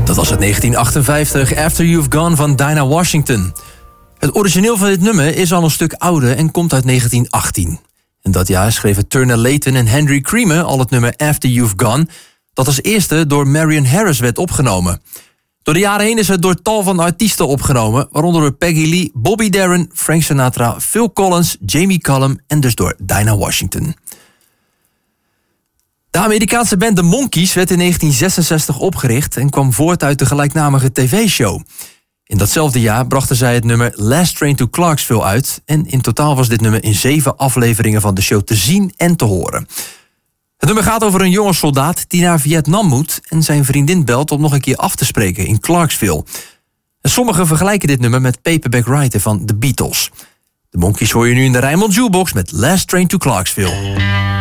Dat was het 1958, After You've Gone van Dinah Washington. Het origineel van dit nummer is al een stuk ouder en komt uit 1918. In dat jaar schreven Turner Layton en Henry Creamer al het nummer After You've Gone, dat als eerste door Marion Harris werd opgenomen. Door de jaren heen is het door tal van artiesten opgenomen, waaronder door Peggy Lee, Bobby Darin, Frank Sinatra, Phil Collins, Jamie Cullum en dus door Dinah Washington. De Amerikaanse band The Monkees werd in 1966 opgericht en kwam voort uit de gelijknamige tv-show. In datzelfde jaar brachten zij het nummer Last Train to Clarksville uit en in totaal was dit nummer in 7 afleveringen van de show te zien en te horen. Het nummer gaat over een jonge soldaat die naar Vietnam moet en zijn vriendin belt om nog een keer af te spreken in Clarksville. En sommigen vergelijken dit nummer met Paperback Writer van The Beatles. De Monkees hoor je nu in de Rijnmond Jukebox met Last Train to Clarksville.